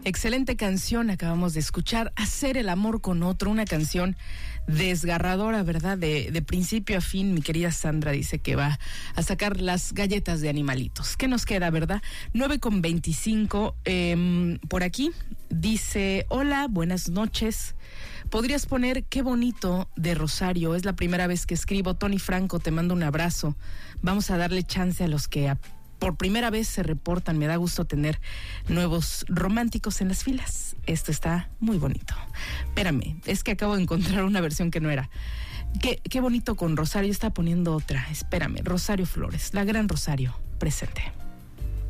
Excelente canción acabamos de escuchar, Hacer el amor con otro, una canción desgarradora, ¿verdad? De principio a fin. Mi querida Sandra dice que va a sacar las galletas de animalitos. ¿Qué nos queda, verdad? 9:25, por aquí dice: hola, buenas noches. ¿Podrías poner Qué bonito de Rosario? Es la primera vez que escribo. Tony Franco, te mando un abrazo. Vamos a darle chance a los que por primera vez se reportan. Me da gusto tener nuevos románticos en las filas. Esto está muy bonito. Espérame, es que acabo de encontrar una versión que no era. Qué bonito con Rosario. Está poniendo otra. Espérame, Rosario Flores, la gran Rosario, presente.